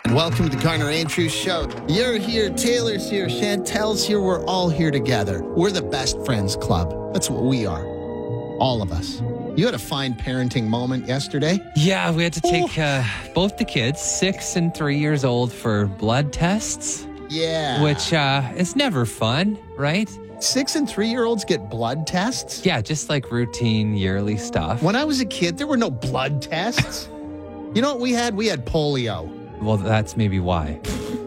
Welcome to the Garner Andrews Show. You're here, Taylor's here, Chantel's here. We're all here together. We're the Best Friends Club. That's what we are. All of us. You had a fine parenting moment yesterday. Yeah, we had to take both the kids, 6 and 3 years old, for blood tests. Yeah. Which is never fun, right? 6 and 3-year-olds get blood tests? Yeah, just like routine yearly stuff. When I was a kid, there were no blood tests. You know what we had? We had polio. Well, that's maybe why.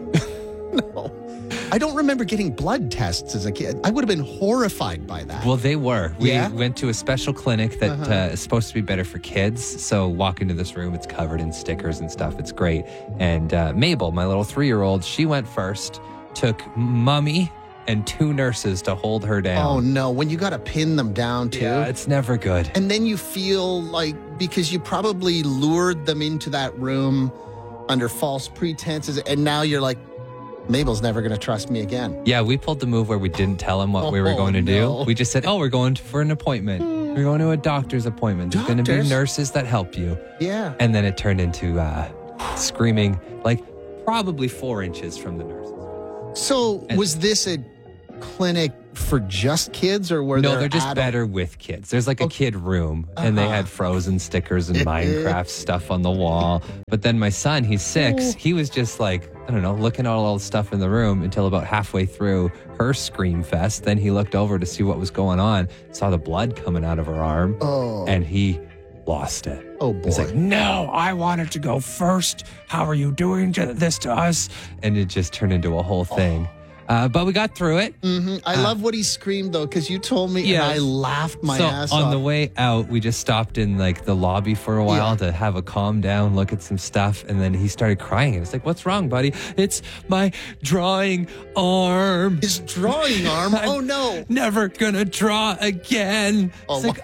No. I don't remember getting blood tests as a kid. I would have been horrified by that. Well, they were. We Yeah? went to a special clinic that is supposed to be better for kids. So walk into this room, it's covered in stickers and stuff. It's great. And Mabel, my little 3-year-old, she went first, took Mummy and 2 nurses to hold her down. Oh, no. When you got to pin them down, too. Yeah, it's never good. And then you feel like, because you probably lured them into that room under false pretenses, and now you're like, Mabel's never going to trust me again. Yeah, we pulled the move where we didn't tell him what we were going to no. do. We just said, we're going for an appointment. We're going to a doctor's appointment. There's going to be Doctors? nurses that help you. Yeah. And then it turned into screaming, like probably 4 inches from the nurses. So was this a clinic for just kids, or were No, there they're just adult- better with kids. There's like a kid room, and they had Frozen stickers and Minecraft stuff on the wall. But then my son, he's 6, he was just like, I don't know, looking at all the stuff in the room until about halfway through her scream fest. Then he looked over to see what was going on, saw the blood coming out of her arm, and he lost it. Oh, boy. He's like, no, I wanted to go first. How are you doing this to us? And it just turned into a whole thing. But we got through it. I love what he screamed, though, because you told me, Yeah. and I laughed my ass on off. the way out, we just stopped in like the lobby for a while to have a calm down, look at some stuff, and then he started crying. And it's like, what's wrong, buddy? It's my drawing arm. His drawing arm? Oh, no. Never gonna draw again. Oh, It's like,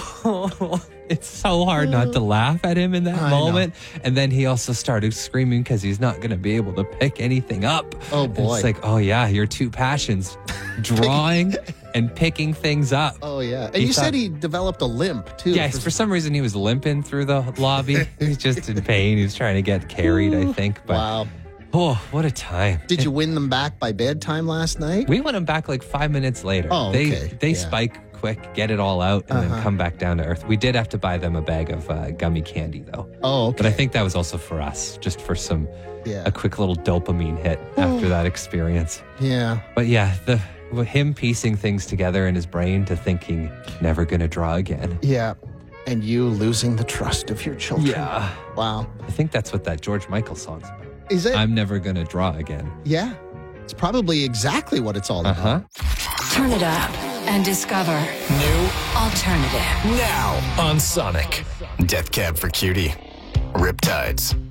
it's so hard not to laugh at him in that I know. moment. And then he also started screaming because he's not going to be able to pick anything up. Oh, And boy. it's like, oh, yeah, your 2 passions, drawing and picking things up. Oh, yeah. And He you said thought- he developed a limp, too. Yes, for some reason he was limping through the lobby. He was just in pain. He was trying to get carried, I think. But Wow. oh, what a time. Did you win them back by bedtime last night? We want him back like 5 minutes later. Oh, okay. They Yeah. spike quick, get it all out, and then come back down to earth. We did have to buy them a bag of gummy candy, though. Oh, okay. But I think that was also for us, just for Yeah. a quick little dopamine hit after that experience. Yeah. But yeah, him piecing things together in his brain to thinking, never gonna draw again. Yeah. And you losing the trust of your children. Yeah. Wow. I think that's what that George Michael song's about. Is it? I'm never gonna draw again. Yeah. It's probably exactly what it's all about. Turn it up and discover New alternative. now on Sonic. Death Cab for Cutie. Riptides.